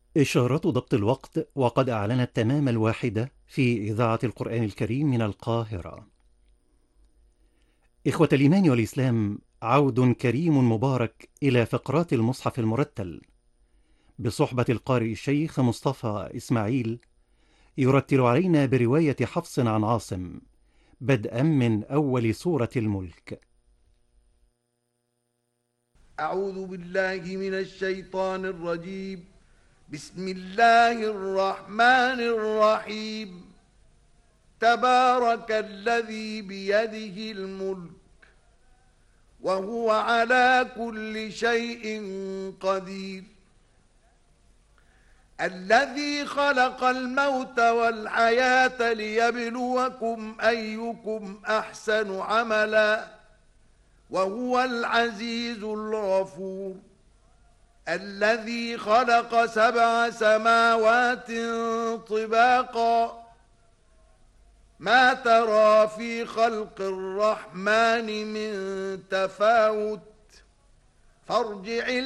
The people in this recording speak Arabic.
إشارات ضبط الوقت وقد أعلنت تمام 1 في إذاعة القرآن الكريم من القاهرة. إخوة الإيمان والإسلام، عود كريم مبارك إلى فقرات المصحف المرتل بصحبة القارئ الشيخ مصطفى إسماعيل، يرتل علينا برواية حفص عن عاصم بدءا من أول سورة الملك. أعوذ بالله من الشيطان الرجيم. بسم الله الرحمن الرحيم. تبارك الذي بيده الملك وهو على كل شيء قدير. الذي خلق الموت والحياة ليبلوكم أيكم أحسن عملا وهو العزيز الغفور. الذي خلق 7 سماوات طباقا ما ترى في خلق الرحمن من تفاوت فارجع